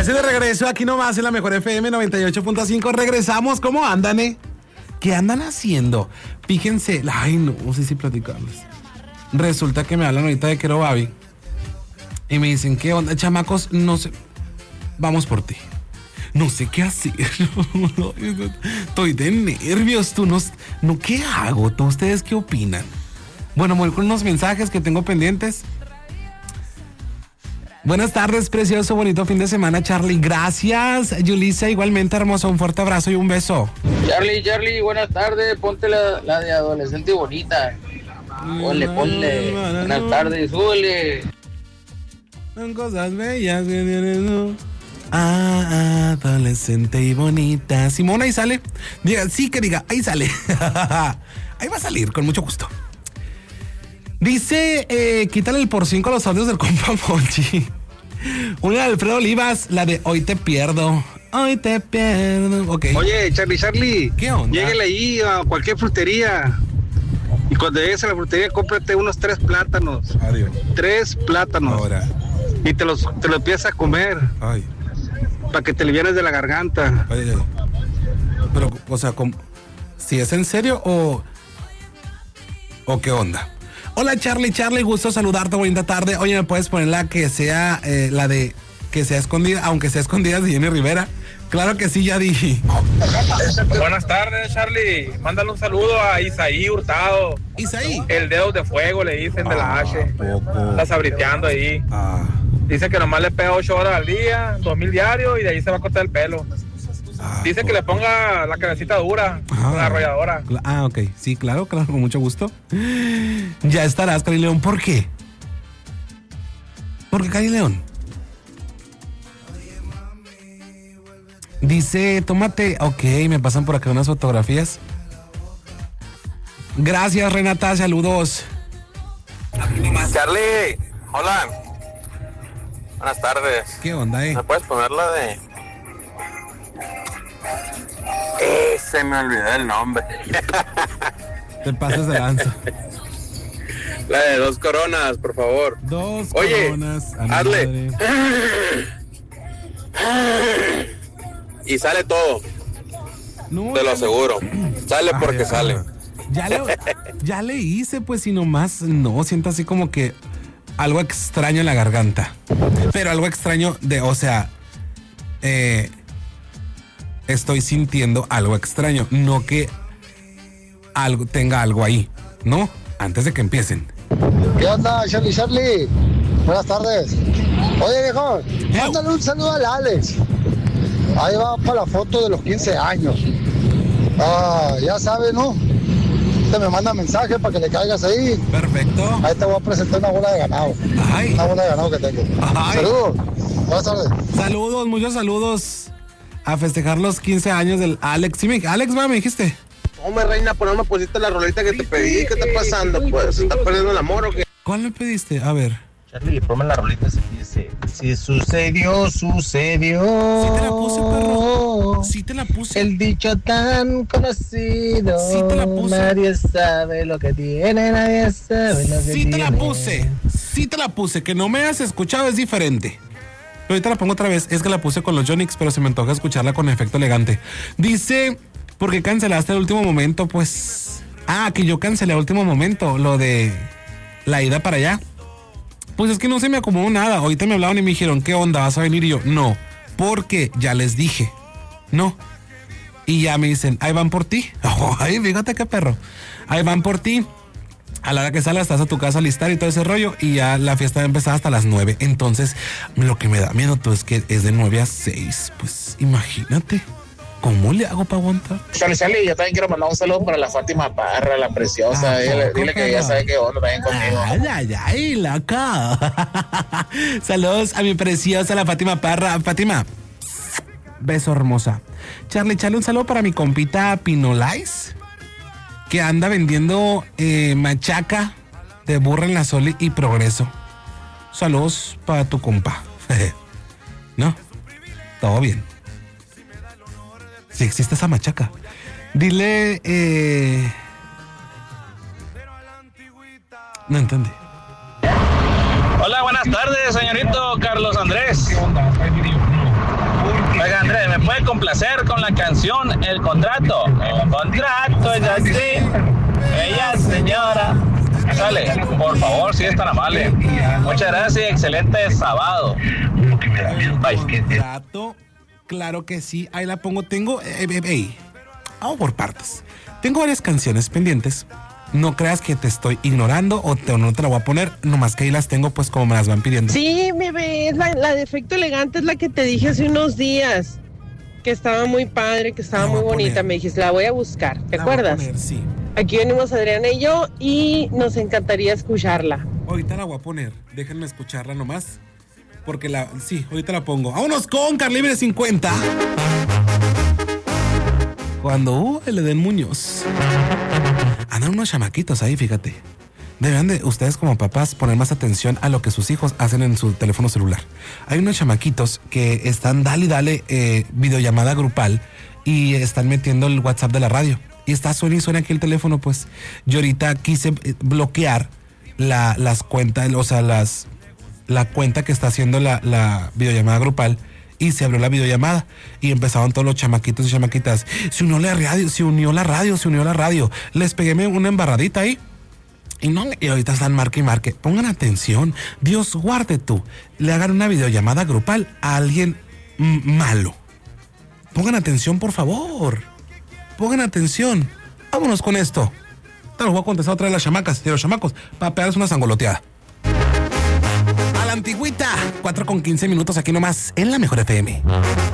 estoy de regreso aquí nomás en la Mejor FM 98.5. Regresamos. ¿Cómo andan, ¿Qué andan haciendo? Fíjense. Ay, no sé si platicarles. Resulta que me hablan ahorita de Quero Babi. Y me dicen, ¿qué onda, chamacos? No sé. Vamos por ti. No sé qué hacer. Estoy de nervios. Tú no, ¿qué hago? ¿Ustedes qué opinan? Bueno, voy con unos mensajes que tengo pendientes. Buenas tardes, precioso, bonito fin de semana, Charlie. Gracias, Yulisa, igualmente hermoso. Un fuerte abrazo y un beso. Charlie, buenas tardes. Ponte la de adolescente bonita. Ponle. Buenas tardes, súbele. Son cosas bellas. Adolescente y bonita. Simón, ahí sale. Diga, sí que diga, ahí sale. Ahí va a salir, con mucho gusto. Dice, quítale el por 5 a los audios del compa Monchi. Una de Alfredo Olivas, la de Hoy te pierdo. Hoy te pierdo. Ok. Oye, Charlie. ¿Qué onda? Lléguele ahí a cualquier frutería. Y cuando llegues a la frutería, cómprate unos 3 plátanos. Adiós. 3 plátanos. Ahora. Y te los empiezas a comer. Ay. Para que te libieres de la garganta. Ay. Pero, o sea, ¿si es en serio o qué onda? Hola, Charlie, gusto saludarte, bonita tarde. Oye, ¿me puedes poner la que sea, la de que sea escondida, aunque sea escondida de Jenny Rivera? Claro que sí, ya dije. Buenas tardes, Charlie. Mándale un saludo a Isaí Hurtado. Isaí. El dedo de fuego, le dicen, de la H. Está sabriteando ahí. Dice que nomás le pega 8 horas al día, 2,000 diarios, y de ahí se va a cortar el pelo. Dice que le ponga la cabecita dura, con la arrolladora. Ok. Sí, claro, con mucho gusto. Ya estarás, Cari León. ¿Por qué? ¿Por qué, Cari León? Dice, tómate. Ok, me pasan por acá unas fotografías. Gracias, Renata. Saludos. Charlie, hola. Buenas tardes. ¿Qué onda, ¿Me puedes poner la de...? Se me olvidó el nombre. Te pasas de lanza. La de 2 coronas, por favor. 2 Oye, coronas. hazle. Y sale todo. No, te lo aseguro. Sale porque sale. Ya le hice, pues, si nomás no, siento así como que algo extraño en la garganta. Pero algo extraño o sea, estoy sintiendo algo extraño, no que tenga algo ahí, ¿no? Antes de que empiecen. ¿Qué onda, Charlie? Buenas tardes. Oye, viejo, mándale un saludo al Alex. Ahí va para la foto de los 15 años. Ya sabes, ¿no? Te me manda mensaje para que le caigas ahí. Perfecto. Ahí te voy a presentar una bola de ganado. Ay. Una bola de ganado que tengo. Ay. Saludos. Buenas tardes. Saludos, muchos saludos. A festejar los 15 años del Alex. Sí, Alex, me dijiste. Hombre, reina, por no me pusiste la rolita que te pedí. ¿Qué está pasando? Pues, ¿estás perdiendo el amor o qué? ¿Cuál me pediste? A ver. Charlie, ponme la rolita si dice. Si sucedió. Sí te la puse, perro. Sí te la puse. El dicho tan conocido. Sí te la puse. Nadie sabe lo que tiene, nadie sabe lo que tiene. Sí te la puse. Que no me has escuchado es diferente. Pero ahorita la pongo otra vez. Es que la puse con los Jonix, pero se me antoja escucharla con efecto elegante. Dice, ¿por qué cancelaste el último momento? Pues, que yo cancelé a último momento lo de la ida para allá. Pues es que no se me acomodó nada. Ahorita me hablaban y me dijeron, ¿qué onda? ¿Vas a venir? Y yo, no, porque ya les dije, no. Y ya me dicen, ahí van por ti. Ay, fíjate qué perro. Ahí van por ti. A la hora que sales, estás a tu casa a listar y todo ese rollo. Y ya la fiesta va a empezar hasta las 9. Entonces, lo que me da miedo tú es que es de 9 a 6. Pues imagínate. ¿Cómo le hago para aguantar? Charlie, yo también quiero mandar un saludo para la Fátima Parra, la preciosa. Dile que ella sabe qué onda también conmigo. Ay, loca. Saludos a mi preciosa, la Fátima Parra. Fátima, beso hermosa. Charlie, un saludo para mi compita Pinolais, que anda vendiendo machaca de burra en la Soli y Progreso. Saludos para tu compa. ¿No? Todo bien. Sí existe esa machaca. Dile... No entendí. Hola, buenas tardes, señorito Carlos Andrés. puede complacer con la canción El Contrato. El contrato es así, ella señora. Sale, por favor, si es tan amable. Muchas gracias y excelente sábado. Bye. Contrato, claro que sí, ahí la pongo. Tengo, vamos por partes. Tengo varias canciones pendientes. No creas que te estoy ignorando o no te la voy a poner, nomás que ahí las tengo pues como me las van pidiendo. Sí, bebé, es la de Efecto Elegante, es la que te dije hace unos días, que estaba muy padre, que estaba muy bonita. Me dijiste, la voy a buscar, ¿te acuerdas? Voy a poner, sí. Aquí venimos Adriana y yo y nos encantaría escucharla. Ahorita la voy a poner, déjenme escucharla nomás, porque sí, ahorita la pongo. ¡Vámonos con Carlibre 50! Cuando el Edén Muñoz. Andan unos chamaquitos ahí, fíjate. Deben de ustedes como papás poner más atención a lo que sus hijos hacen en su teléfono celular. Hay unos chamaquitos que están dale videollamada grupal y están metiendo el WhatsApp de la radio. Y está suena y suena aquí el teléfono, pues. Yo ahorita quise bloquear las cuentas, o sea, la cuenta que está haciendo la videollamada grupal. Y se abrió la videollamada y empezaron todos los chamaquitos y chamaquitas. Se unió la radio. Les pegué una embarradita ahí. Y ahorita están marque y marque. Pongan atención. Dios guarde tú. Le hagan una videollamada grupal a alguien malo. Pongan atención, por favor. Pongan atención. Vámonos con esto. Te los voy a contestar otra vez las chamacas y los chamacos para pegarles una sangoloteada. A la antigüita, 4:15 aquí nomás, en la Mejor FM.